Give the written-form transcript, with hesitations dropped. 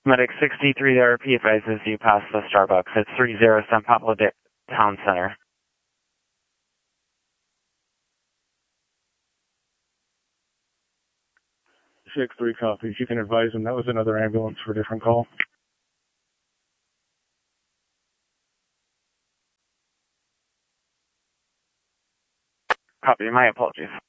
Medic 63 RP advises you pass the Starbucks at 30 San Pablo Town Center. 6-3 copies. You can advise them that was another ambulance for a different call. Copy. My apologies.